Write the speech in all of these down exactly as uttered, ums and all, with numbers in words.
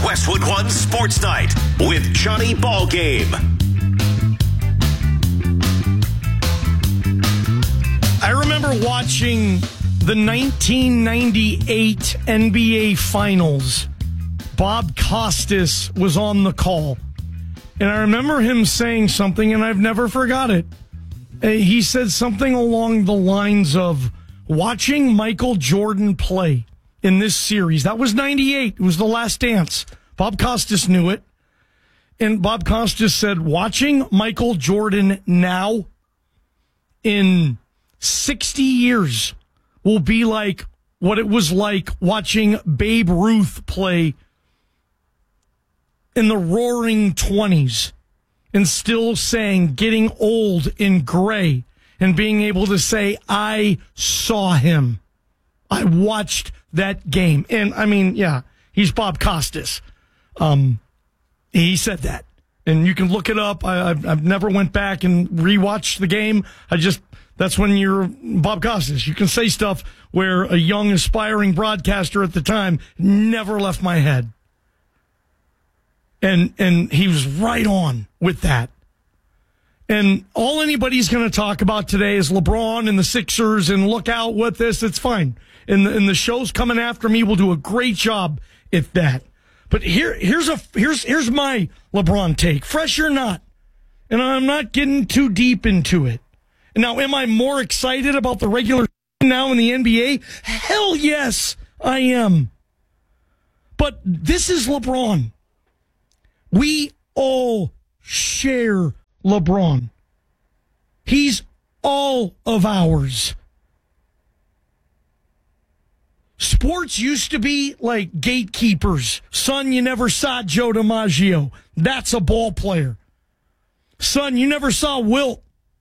Westwood One Sports Night with Johnny Ballgame. I remember watching the nineteen ninety-eight N B A Finals. Bob Costas was on the call. And I remember him saying something, and I've never forgot it. Uh, He said something along the lines of watching Michael Jordan play in this series. That was ninety-eight. It was The Last Dance. Bob Costas knew it. And Bob Costas said, watching Michael Jordan now in sixty years will be like what it was like watching Babe Ruth play in the roaring twenties, and still saying, getting old and gray, and being able to say, I saw him. I watched that game. And I mean, yeah, he's Bob Costas. Um, he said that. And you can look it up. I, I've, I've never went back and rewatched the game. I just, that's when you're Bob Costas. You can say stuff where a young aspiring broadcaster at the time never left my head. And and he was right on with that. And all anybody's going to talk about today is LeBron and the Sixers and look out with this. It's fine. And the, and the shows coming after me will do a great job at that. But here here's a here's here's my LeBron take, fresh or not. And I'm not getting too deep into it. Now, am I more excited about the regular now in the N B A? Hell yes, I am. But this is LeBron. We all share LeBron. He's all of ours. Sports used to be like gatekeepers. Son, you never saw Joe DiMaggio. That's a ball player. Son, you never saw Wilt.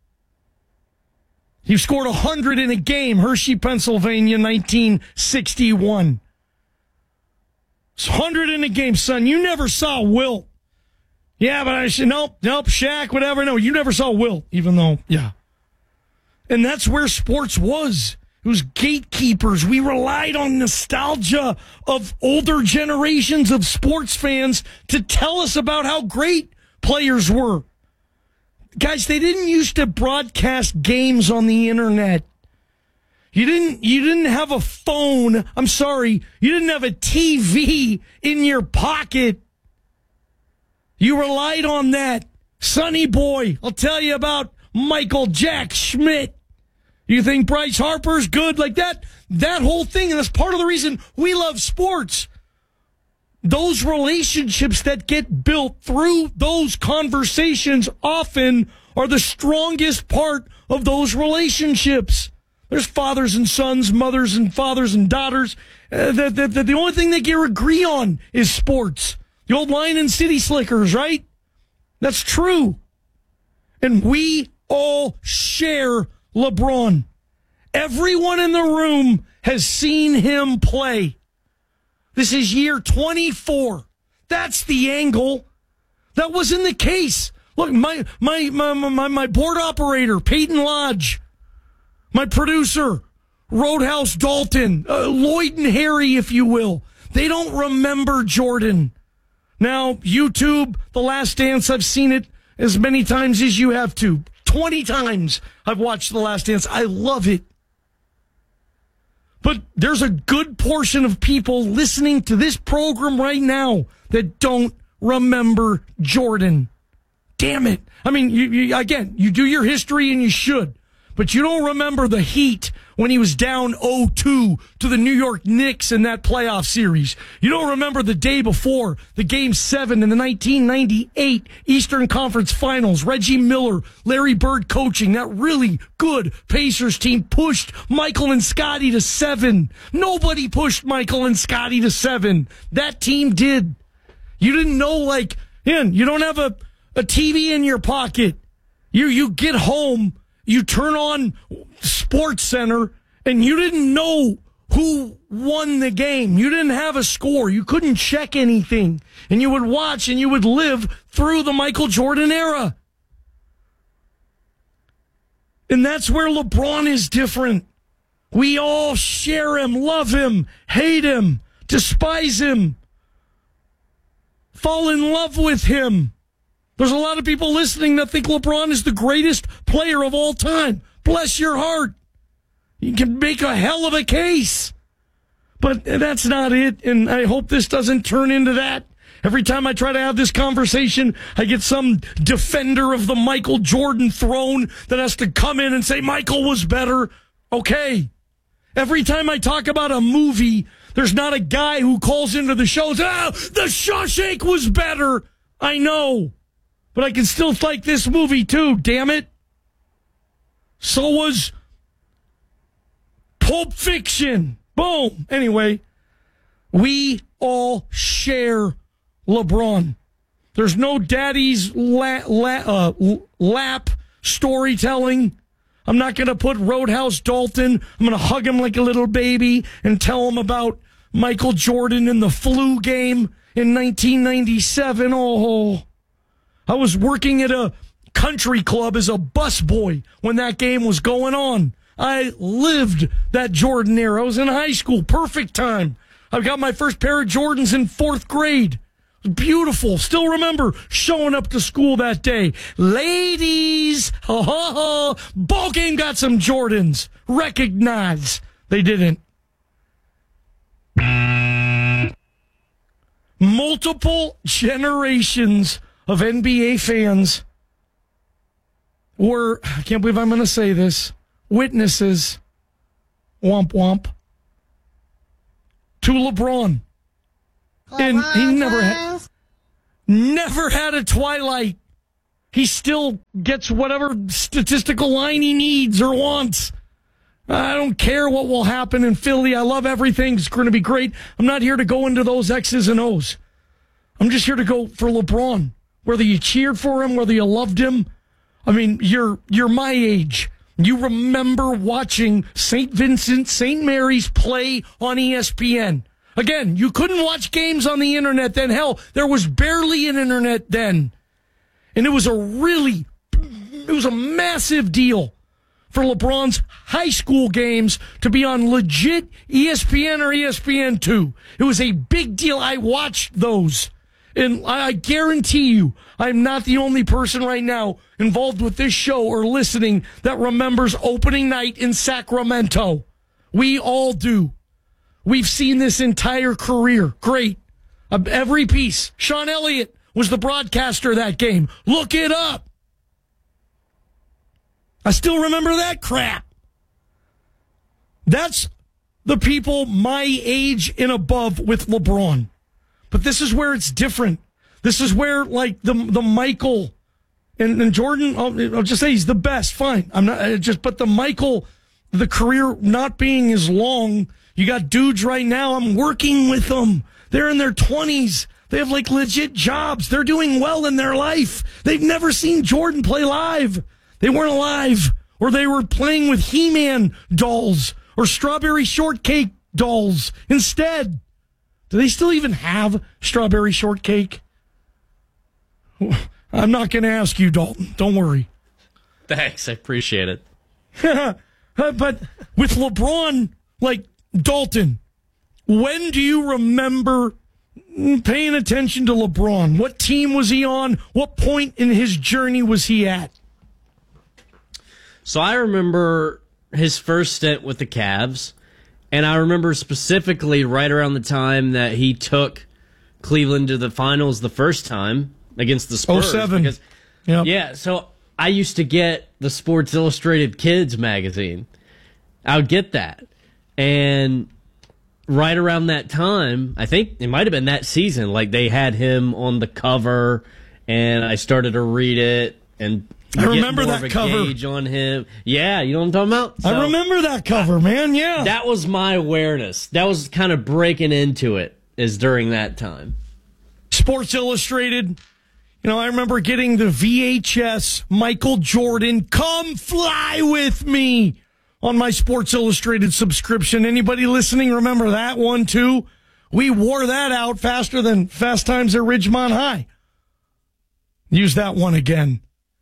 He scored one hundred in a game, Hershey, Pennsylvania, nineteen sixty-one. It's one hundred in a game, son. You never saw Wilt. Yeah, but I said, nope, nope, Shaq, whatever. No, you never saw Wilt, even though, yeah. And that's where sports was. It was gatekeepers. We relied on nostalgia of older generations of sports fans to tell us about how great players were. Guys, they didn't used to broadcast games on the internet. You didn't you didn't have a phone. I'm sorry. You didn't have a T V in your pocket. You relied on that. Sonny Boy, I'll tell you about Michael Jack Schmidt. You think Bryce Harper's good like that? That whole thing, and that's part of the reason we love sports. Those relationships that get built through those conversations often are the strongest part of those relationships. There's fathers and sons, mothers and fathers and daughters. Uh, the, the, the, the only thing they can agree on is sports. The old line in City Slickers, right? That's true. And we all share LeBron. Everyone in the room has seen him play. This is year twenty-four. That's the angle. That wasn't the case. Look, my my my my, my board operator, Peyton Lodge, my producer, Roadhouse Dalton, uh, Lloyd and Harry, if you will. They don't remember Jordan. Now, YouTube, The Last Dance, I've seen it as many times as you have too. twenty times I've watched The Last Dance. I love it. But there's a good portion of people listening to this program right now that don't remember Jordan. Damn it. I mean, you, you, again, you do your history and you should. But you don't remember the Heat when he was down oh two to the New York Knicks in that playoff series. You don't remember the day before, the Game seven in the nineteen ninety-eight Eastern Conference Finals. Reggie Miller, Larry Bird coaching. That really good Pacers team pushed Michael and Scotty to seven. Nobody pushed Michael and Scotty to seven. That team did. You didn't know, like, man, you don't have a, a T V in your pocket. You, you get home. You turn on Sports Center, and you didn't know who won the game. You didn't have a score. You couldn't check anything. And you would watch, and you would live through the Michael Jordan era. And that's where LeBron is different. We all share him, love him, hate him, despise him. fall in love with him. There's a lot of people listening that think LeBron is the greatest player of all time. Bless your heart. You can make a hell of a case. But that's not it, and I hope this doesn't turn into that. Every time I try to have this conversation, I get some defender of the Michael Jordan throne that has to come in and say Michael was better. Okay. Every time I talk about a movie, there's not a guy who calls into the show and says, oh, The Shawshank was better. I know. But I can still like this movie too, damn it. So was Pulp Fiction. Boom. Anyway, we all share LeBron. There's no daddy's la- la- uh, lap storytelling. I'm not going to put Roadhouse Dalton. I'm going to hug him like a little baby and tell him about Michael Jordan in the flu game in nineteen ninety-seven. Oh, I was working at a country club as a busboy when that game was going on. I lived that Jordan era. I was in high school. Perfect time. I got my first pair of Jordans in fourth grade. Beautiful. Still remember showing up to school that day. Ladies, ha ha ha, ball game got some Jordans. Recognize. They didn't. Multiple generations of N B A fans were, I can't believe I'm going to say this, witnesses, womp womp, to LeBron. And he never had, never had a twilight. He still gets whatever statistical line he needs or wants. I don't care what will happen in Philly. I love everything. It's going to be great. I'm not here to go into those X's and O's. I'm just here to go for LeBron. Whether you cheered for him, whether you loved him. I mean, you're you're my age. You remember watching Saint Vincent, Saint Mary's play on E S P N. Again, you couldn't watch games on the internet then. Hell, there was barely an internet then. And it was a really, it was a massive deal for LeBron's high school games to be on legit E S P N or E S P N two. It was a big deal. I watched those. And I guarantee you, I'm not the only person right now involved with this show or listening that remembers opening night in Sacramento. We all do. We've seen this entire career. Great. Uh, every piece. Sean Elliott was the broadcaster of that game. Look it up. I still remember that crap. That's the people my age and above with LeBron. But this is where it's different. This is where, like, the the Michael and, and Jordan, I'll, I'll just say he's the best. Fine. I'm not I just, but the Michael, the career not being as long. You got dudes right now. I'm working with them. They're in their twenties. They have like legit jobs. They're doing well in their life. They've never seen Jordan play live. They weren't alive, or they were playing with He-Man dolls or Strawberry Shortcake dolls instead. Do they still even have Strawberry Shortcake? I'm not going to ask you, Dalton. Don't worry. Thanks. I appreciate it. But with LeBron, like Dalton, when do you remember paying attention to LeBron? What team was he on? What point in his journey was he at? So I remember his first stint with the Cavs. And I remember specifically right around the time that he took Cleveland to the finals the first time against the Spurs. oh seven Because, yep. Yeah, so I used to get the Sports Illustrated Kids magazine. I would get that. And right around that time, I think it might have been that season, like they had him on the cover, and I started to read it, and I remember more that of a cover. gauge on him. Yeah, you know what I'm talking about? So, I remember that cover, man. Yeah. that was my awareness. That was kind of breaking into it, is during that time. Sports Illustrated. You know, I remember getting the V H S Michael Jordan, Come Fly With Me on my Sports Illustrated subscription. Anybody listening remember that one too? We wore that out faster than Fast Times at Ridgemont High. Use that one again.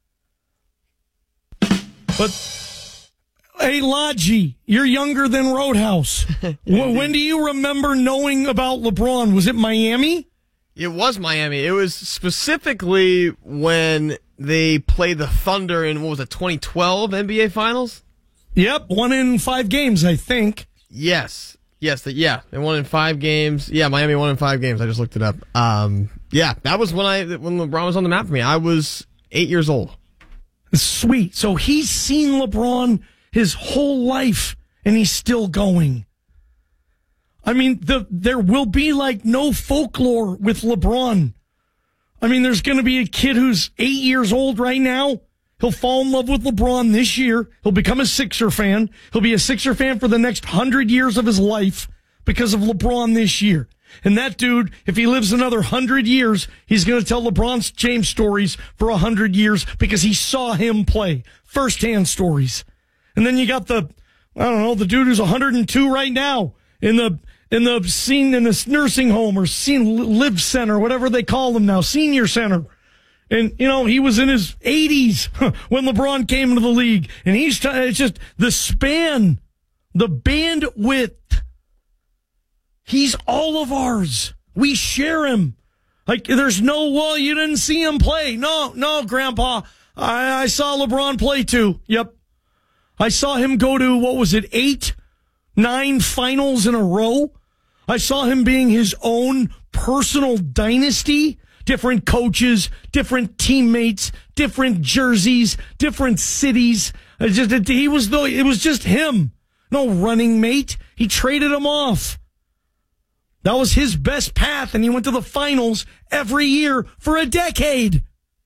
But, hey, Lodgy, you're younger than Roadhouse. when, when do you remember knowing about LeBron? Was it Miami? It was Miami. It was specifically when they played the Thunder in, what was it, twenty twelve N B A Finals? Yep, one in five games, I think. Yes. Yes, the, yeah. They won in five games. Yeah, Miami won in five games. I just looked it up. Um, yeah, that was when I when LeBron was on the map for me. I was eight years old. Sweet. So he's seen LeBron his whole life, and he's still going. I mean, the there will be like no folklore with LeBron. I mean, there's going to be a kid who's eight years old right now. He'll fall in love with LeBron this year. He'll become a Sixer fan. He'll be a Sixer fan for the next hundred years of his life because of LeBron this year. And that dude, if he lives another hundred years, he's going to tell LeBron James stories for a hundred years because he saw him play. Firsthand stories. And then you got the, I don't know, the dude who's one hundred two right now in the in the scene in this nursing home or scene live center, whatever they call them now, senior center. And, you know, he was in his eighties when LeBron came into the league. And he's, t- it's just the span, the bandwidth. He's all of ours. We share him. Like, there's no, well, you didn't see him play. No, no, Grandpa. I, I saw LeBron play too. Yep. I saw him go to, what was it, eight, nine finals in a row. I saw him being his own personal dynasty. Different coaches, different teammates, different jerseys, different cities. It just, it, he was the, it was just him. No running mate. He traded him off. That was his best path, and he went to the finals every year for a decade.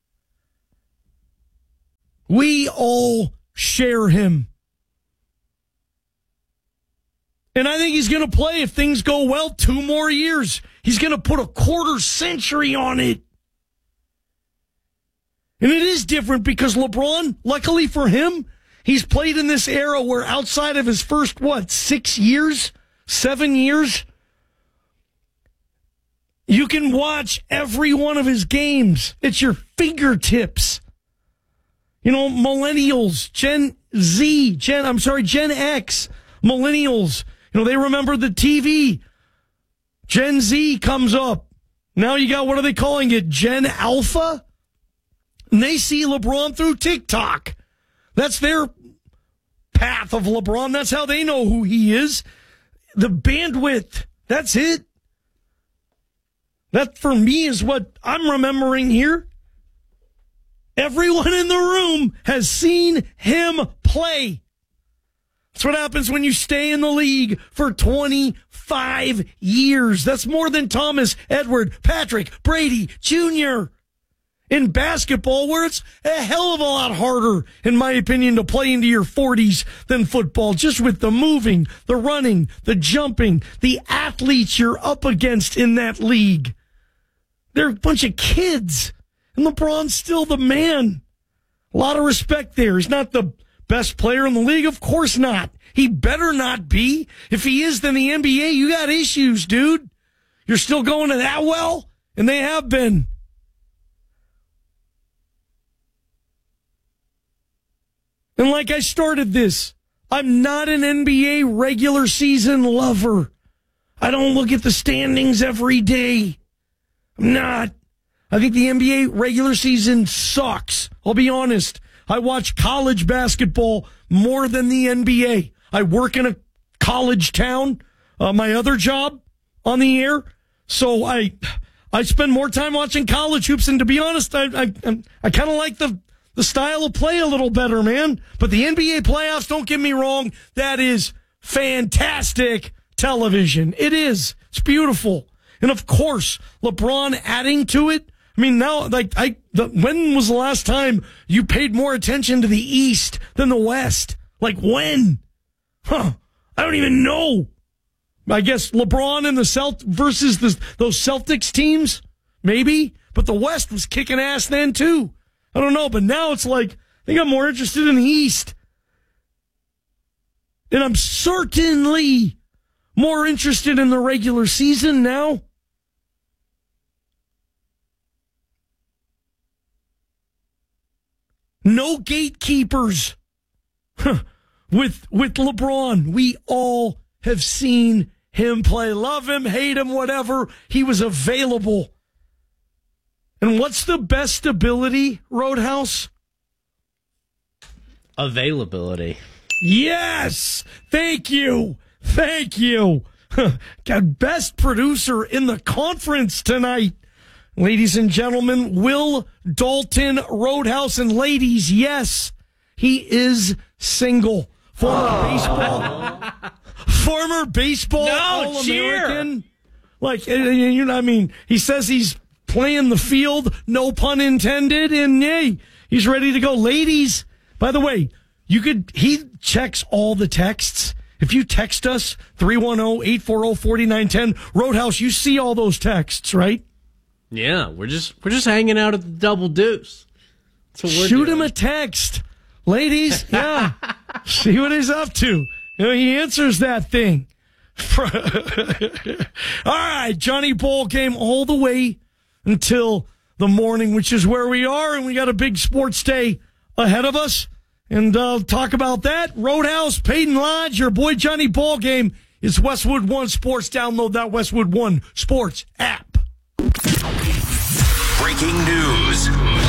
We all share him. And I think he's going to play, if things go well, two more years. He's going to put a quarter century on it. And it is different because LeBron, luckily for him, he's played in this era where outside of his first, what, six years, seven years, you can watch every one of his games. It's your fingertips. You know, millennials, Gen Z, Gen, I'm sorry, Gen X, millennials, you know, they remember the T V. Gen Z comes up. Now you got, what are they calling it? Gen Alpha? And they see LeBron through TikTok. That's their path of LeBron. That's how they know who he is. The bandwidth. That's it. That, for me, is what I'm remembering here. Everyone in the room has seen him play. That's what happens when you stay in the league for twenty-five years. That's more than Thomas, Edward, Patrick, Brady, Junior In basketball, where it's a hell of a lot harder, in my opinion, to play into your forties than football. Just with the moving, the running, the jumping, the athletes you're up against in that league. They're a bunch of kids. And LeBron's still the man. A lot of respect there. He's not the best player in the league? Of course not. He better not be. If he is, then the N B A, you got issues, dude. You're still going to that well? And they have been. And like I started this, I'm not an N B A regular season lover. I don't look at the standings every day. I'm not. I think the N B A regular season sucks. I'll be honest. I watch college basketball more than the N B A. I work in a college town, uh, my other job on the air. So I I spend more time watching college hoops. And to be honest, I I, I kind of like the, the style of play a little better, man. But the N B A playoffs, don't get me wrong, that is fantastic television. It is. It's beautiful. And of course, LeBron adding to it. I mean, now, like, I, the, when was the last time you paid more attention to the East than the West? Like, when? Huh. I don't even know. I guess LeBron and the Celt versus the, those Celtics teams? Maybe. But the West was kicking ass then, too. I don't know. But now it's like, I think I'm more interested in the East. And I'm certainly more interested in the regular season now. No gatekeepers. with with LeBron, we all have seen him play. Love him, hate him, whatever. He was available. And what's the best ability, Roadhouse? Availability. Yes! Thank you! Thank you! Got best producer in the conference tonight. Ladies and gentlemen, Will Dalton Roadhouse. And ladies, yes, he is single. Former oh. baseball, former baseball no, All-American. Cheer. Like, you know, I mean, he says he's playing the field, no pun intended, and hey, he's ready to go. Ladies, by the way, you could, he checks all the texts. If you text us, three one zero, eight four zero, four nine one zero, Roadhouse, you see all those texts, right? Yeah, we're just we're just hanging out at the Double Deuce. Shoot doing. him a text. Ladies, yeah. See what he's up to. You know, he answers that thing. All right, Johnny Ball game all the way until the morning, which is where we are, and we got a big sports day ahead of us. And uh, talk about that. Roadhouse, Peyton Lodge, your boy Johnny Ball game is Westwood One Sports. Download that Westwood One Sports app. Breaking news.